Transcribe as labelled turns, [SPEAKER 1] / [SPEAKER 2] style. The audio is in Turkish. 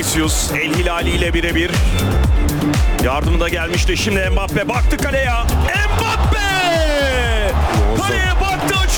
[SPEAKER 1] Vinicius El Hilali ile birebir. Yardımı da gelmişti. Şimdi Mbappe baktı kaleye. Mbappe! Kaleye baktı,